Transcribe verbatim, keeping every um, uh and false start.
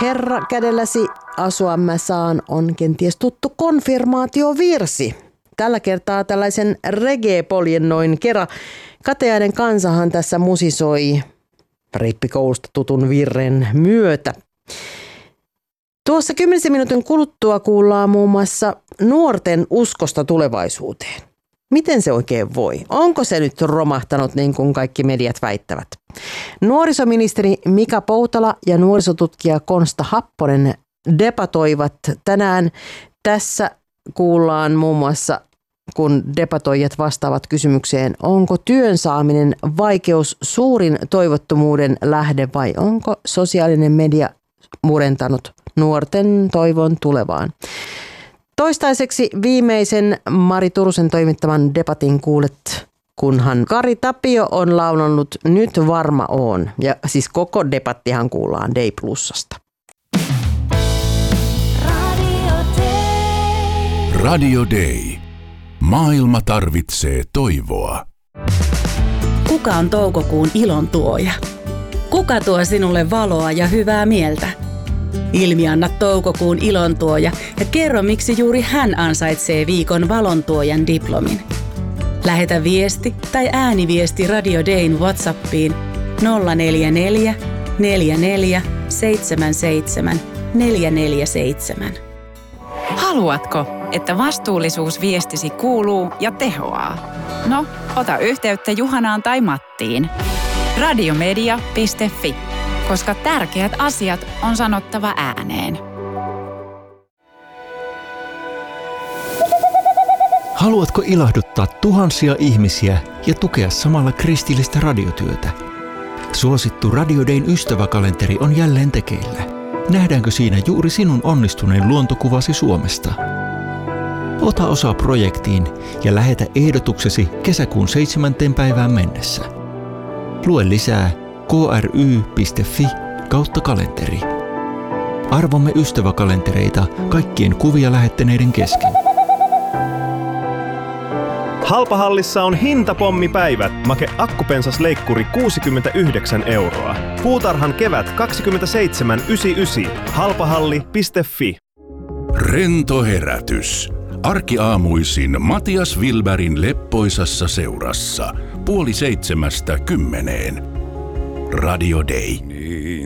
Herra kädelläsi asuamme saan on kenties tuttu konfirmaatiovirsi. Tällä kertaa tällaisen reggae-poljennoin kera. Kateainen kansahan tässä musisoi rippikoulusta tutun virren myötä. Tuossa kymmenisen minuutin kuluttua kuullaan muun muassa nuorten uskosta tulevaisuuteen. Miten se oikein voi? Onko se nyt romahtanut niin kuin kaikki mediat väittävät? Nuorisoministeri Mika Poutala ja nuorisotutkija Konsta Happonen debatoivat tänään. Tässä kuullaan muun muassa, kun debatoijat vastaavat kysymykseen, onko työn saaminen vaikeus suurin toivottomuuden lähde vai onko sosiaalinen media murentanut nuorten toivon tulevaan. Toistaiseksi viimeisen Mari Turusen toimittaman debatin kuulet, kunhan Kari Tapio on laulannut Nyt varma oon. Ja siis koko debattihan kuullaan Day Plusasta. Radio Day. Maailma tarvitsee toivoa. Kuka on toukokuun ilon tuoja? Kuka tuo sinulle valoa ja hyvää mieltä? Ilmianna toukokuun ilontuoja ja kerro, miksi juuri hän ansaitsee viikon valontuojan diplomin. Lähetä viesti tai ääniviesti Radio Dayn WhatsAppiin nolla neljä neljä neljä neljä seitsemän seitsemän neljä neljä seitsemän. Haluatko, että vastuullisuusviestisi kuuluu ja tehoaa? No, ota yhteyttä Juhanaan tai Mattiin. radiomedia piste fi, koska tärkeät asiat on sanottava ääneen. Haluatko ilahduttaa tuhansia ihmisiä ja tukea samalla kristillistä radiotyötä? Suosittu Radio Dayn ystäväkalenteri on jälleen tekeillä. Nähdäänkö siinä juuri sinun onnistuneen luontokuvasi Suomesta? Ota osaa projektiin ja lähetä ehdotuksesi kesäkuun seitsemänteen päivään mennessä. Lue lisää kry piste fi kautta kalenteri. Arvomme ystäväkalentereita kaikkien kuvia lähettäneiden kesken. Halpahallissa on hintapommipäivät. Make akkupensasleikkuri kuusikymmentäyhdeksän euroa. Puutarhan kevät kaksikymmentäseitsemän yhdeksänkymmentäyhdeksän. halpahalli piste fi. Rento herätys. Arkiaamuisin Matias Wilbergin leppoisassa seurassa. Puoli seitsemästä kymmeneen. Radio Day.